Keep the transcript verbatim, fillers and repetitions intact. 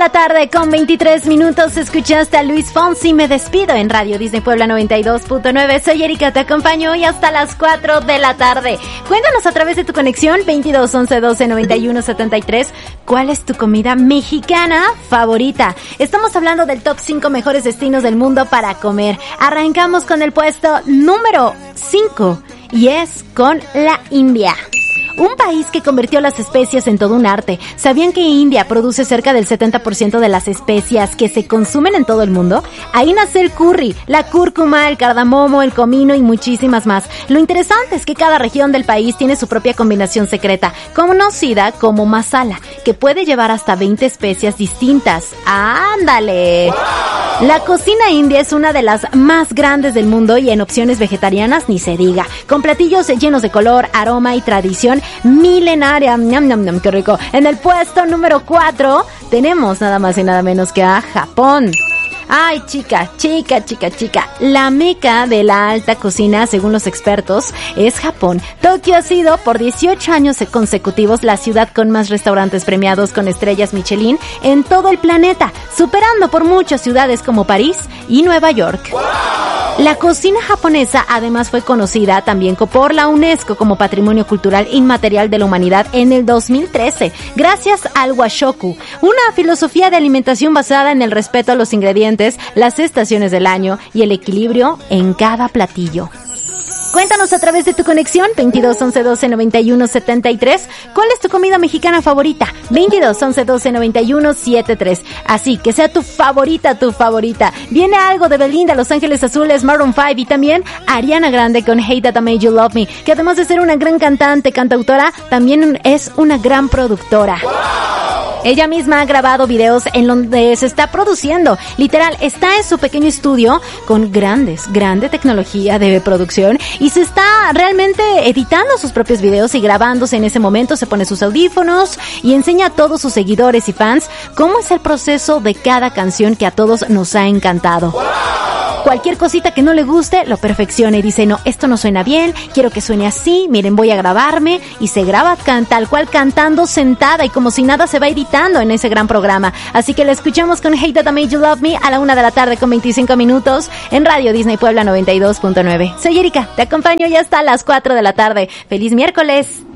la tarde con veintitrés minutos. Escuchaste a Luis Fonsi. Me despido en Radio Disney Puebla noventa y dos punto nueve. Soy Erika, te acompaño hoy hasta las cuatro de la tarde. Cuéntanos a través de tu conexión veintidós once doce noventa y uno setenta y tres cuál es tu comida mexicana favorita. Estamos hablando del top cinco mejores destinos del mundo para comer. Arrancamos con el puesto número cinco y es con la India. Un país que convirtió las especias en todo un arte. ¿Sabían que India produce cerca del setenta por ciento de las especias que se consumen en todo el mundo? Ahí nace el curry, la cúrcuma, el cardamomo, el comino y muchísimas más. Lo interesante es que cada región del país tiene su propia combinación secreta, conocida como masala, que puede llevar hasta veinte especias distintas. ¡Ándale! ¡Wow! La cocina india es una de las más grandes del mundo y en opciones vegetarianas ni se diga, con platillos llenos de color, aroma y tradición milenaria. Ñam, ñam, ñam, qué rico. En el puesto número cuatro tenemos nada más y nada menos que a Japón. Ay, chica, chica, chica, chica. La meca de la alta cocina, según los expertos, es Japón. Tokio ha sido por dieciocho años consecutivos la ciudad con más restaurantes premiados con estrellas Michelin en todo el planeta, superando por muchas ciudades como París y Nueva York. ¡Wow! La cocina japonesa además fue conocida también por la UNESCO como Patrimonio Cultural Inmaterial de la Humanidad en el dos mil trece, gracias al washoku, una filosofía de alimentación basada en el respeto a los ingredientes, las estaciones del año y el equilibrio en cada platillo. Cuéntanos a través de tu conexión veintidós once doce noventa y uno setenta y tres cuál es tu comida mexicana favorita. veintidós once doce noventa y uno setenta y tres. Así que sea tu favorita, tu favorita. Viene algo de Belinda, Los Ángeles Azules, Maroon cinco y también Ariana Grande con Hate That I Made You Love Me, que además de ser una gran cantante, cantautora, también es una gran productora. Ella misma ha grabado videos en donde se está produciendo. Literal, está en su pequeño estudio con grandes, grande tecnología de producción y se está realmente editando sus propios videos y grabándose en ese momento. Se pone sus audífonos y enseña a todos sus seguidores y fans cómo es el proceso de cada canción que a todos nos ha encantado. ¡Wow! Cualquier cosita que no le guste, lo perfecciona y dice, no, esto no suena bien, quiero que suene así, miren, voy a grabarme, y se graba can, tal cual cantando sentada y como si nada se va editando en ese gran programa. Así que la escuchamos con Hate That I Made You Love Me a la una de la tarde con veinticinco minutos en Radio Disney Puebla noventa y dos punto nueve. Soy Erika, te acompaño ya hasta las cuatro de la tarde. ¡Feliz miércoles!